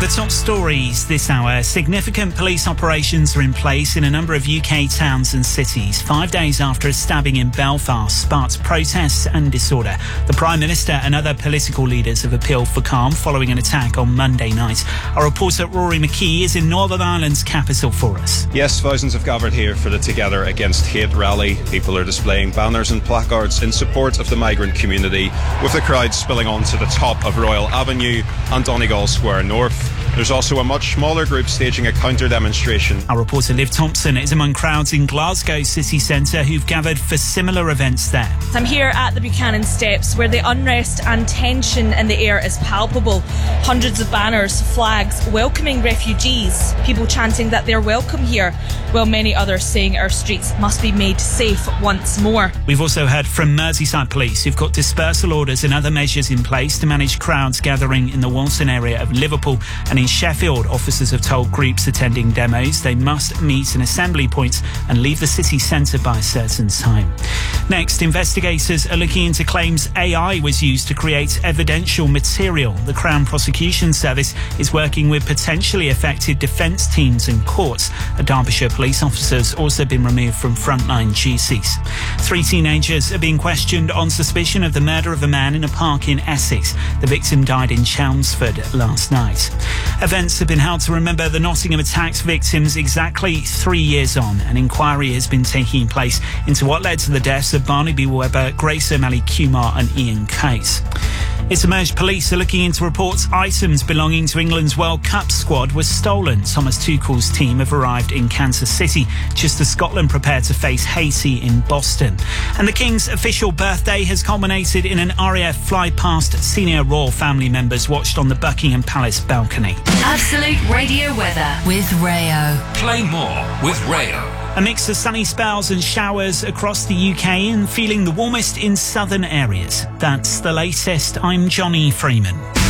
The top stories this hour. Significant police operations are in place in a number of UK towns and cities, 5 days after a stabbing in Belfast sparked protests and disorder. The Prime Minister and other political leaders have appealed for calm following an attack on Monday night. Our reporter Rory McKee is in Northern Ireland's capital for us. Yes, thousands have gathered here for the Together Against Hate rally. People are displaying banners and placards in support of the migrant community, with the crowd spilling onto the top of Royal Avenue and Donegal Square North. There's also a much smaller group staging a counter-demonstration. Our reporter Liv Thompson is among crowds in Glasgow city centre who've gathered for similar events there. I'm here at the Buchanan Steps, where the unrest and tension in the air is palpable. Hundreds of banners, flags welcoming refugees, people chanting that they're welcome here, while many others saying our streets must be made safe once more. We've also heard from Merseyside Police, who've got dispersal orders and other measures in place to manage crowds gathering in the Walton area of Liverpool. And in Sheffield, officers have told groups attending demos they must meet in assembly points and leave the city centre by a certain time. Next, investigators are looking into claims AI was used to create evidential material. The Crown Prosecution Service is working with potentially affected defence teams and courts. A Derbyshire police officer has also been removed from frontline duties. 3 teenagers are being questioned on suspicion of the murder of a man in a park in Essex. The victim died in Chelmsford last night. Events have been held to remember the Nottingham attacks victims exactly 3 years on. An inquiry has been taking place into what led to the deaths of Barnaby Webber, Grace O'Malley-Kumar and Ian Case. It's emerged police are looking into reports items belonging to England's World Cup squad were stolen. Thomas Tuchel's team have arrived in Kansas City just as Scotland prepare to face Haiti in Boston. And the King's official birthday has culminated in an RAF fly-past senior royal family members watched on the Buckingham Palace balcony. Absolute Radio weather with Rayo. Play more with Rayo. A mix of sunny spells and showers across the UK and feeling the warmest in southern areas. That's the latest. I'm Johnny Freeman.